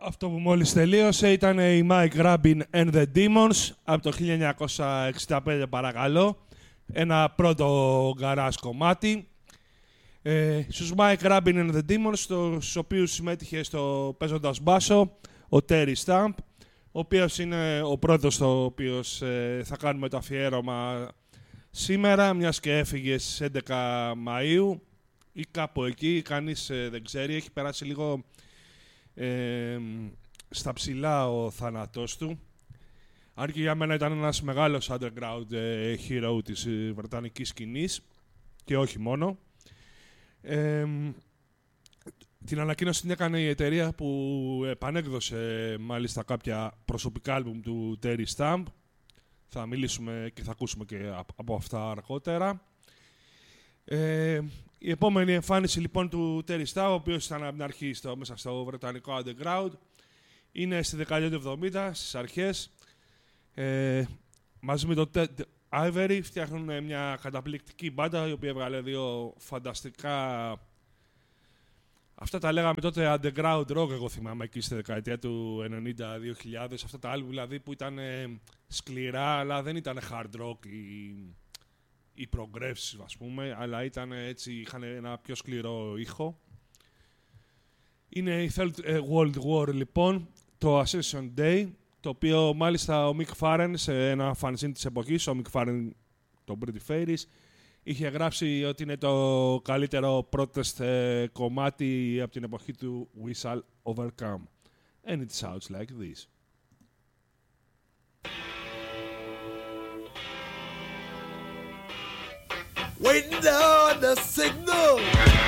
Αυτό που μόλις τελείωσε ήταν η Mike Rabin and the Demons από το 1965, παρακαλώ. Ένα πρώτο γκαράζ κομμάτι. Στους Mike Rabin and the Demons, στους οποίους συμμέτειχε στο παίζοντας μπάσο ο Terry Stump, ο οποίος είναι ο πρώτος το οποίος θα κάνουμε το αφιέρωμα σήμερα, μιας και έφυγε στις 11 Μαΐου ή κάπου εκεί, κανείς δεν ξέρει, έχει περάσει λίγο στα ψηλά ο θάνατός του. Αρκεί για μένα ήταν ένας μεγάλος underground hero της βρετανικής σκηνής και όχι μόνο. Την ανακοίνωση την έκανε η εταιρεία που επανέκδωσε μάλιστα κάποια προσωπικά άλμπουμ του Terry Stump. Θα μιλήσουμε και θα ακούσουμε και από αυτά αργότερα. Η επόμενη εμφάνιση λοιπόν του Terry Stump, ο οποίος ήταν από την αρχή μέσα στο βρετανικό underground, είναι στη δεκαετία του 70, στις αρχές. Μαζί με το Ted Ivory φτιάχνουν μια καταπληκτική μπάντα, η οποία έβγαλε δύο φανταστικά... Αυτά τα λέγαμε τότε underground rock, εγώ θυμάμαι, εκεί στη δεκαετία του 90-2000. Αυτά τα άλμπου δηλαδή που ήταν σκληρά, αλλά δεν ήταν hard rock ή progressive, ας πούμε, αλλά ήταν έτσι, είχαν ένα πιο σκληρό ήχο. Είναι η Third World War, λοιπόν, το Ascension Day, το οποίο μάλιστα ο Mick Farren σε ένα fanzine της εποχής, ο Mick Farren, το Pretty Fairies, είχε γράψει ότι είναι το καλύτερο protest κομμάτι από την εποχή του We Shall Overcome. And it sounds like this. Waiting on the signal.